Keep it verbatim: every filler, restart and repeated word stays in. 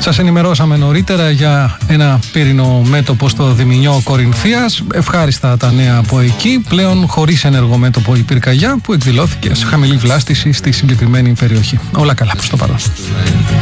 Σας ενημερώσαμε νωρίτερα για ένα πύρινο μέτωπο στο Διμηνιό Κορινθίας. Ευχάριστα τα νέα από εκεί. Πλέον χωρίς ενεργό μέτωπο η πυρκαγιά που εκδηλώθηκε σε χαμηλή βλάστηση στη συγκεκριμένη περιοχή. Όλα καλά προς το παρόν.